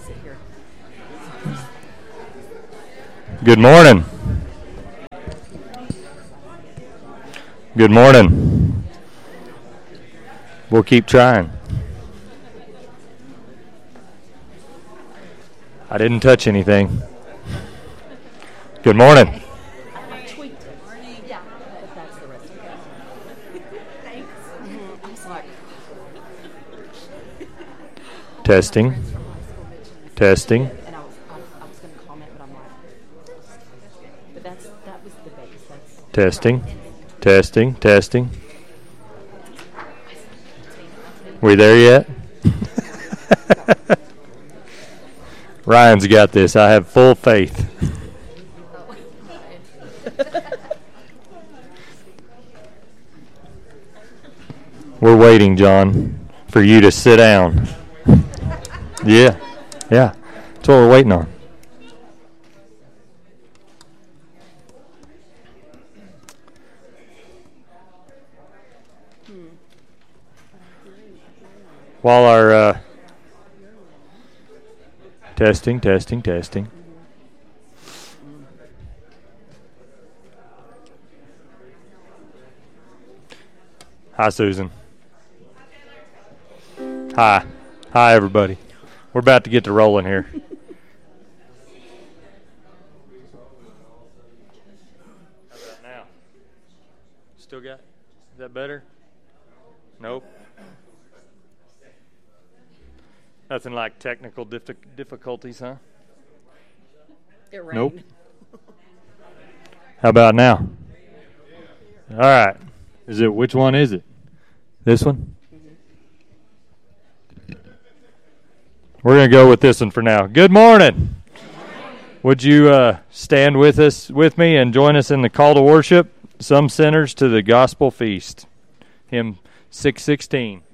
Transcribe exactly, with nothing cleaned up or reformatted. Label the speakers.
Speaker 1: sit here.
Speaker 2: Good morning. Good morning. We'll keep trying. I didn't touch anything. Good morning.
Speaker 1: I tweaked it. Yeah, but that's the rest of it. Thanks. Mm-hmm. I was like...
Speaker 2: Testing. Testing.
Speaker 1: And I was, I, I was going to comment, but I'm like... But that's, that was the base. That's
Speaker 2: Testing. Testing. Testing. We there yet? Ryan's got this. I have full faith. We're waiting, John, for you to sit down. Yeah, yeah. That's what we're waiting on. While our uh, testing, testing, testing. Hi, Susan. Hi. Hi, everybody. We're about to get to rolling here. How about now? Still got? Is that better? Nope. Nothing like technical dif- difficulties, huh?
Speaker 1: It rained.
Speaker 2: Nope. How about now? All right. Is it, which one is it? This one? We're going to go with this one for now. Good morning. Would you uh, stand with us, with me, and join us in the call to worship? Some sinners to the gospel feast. Hymn six sixteen.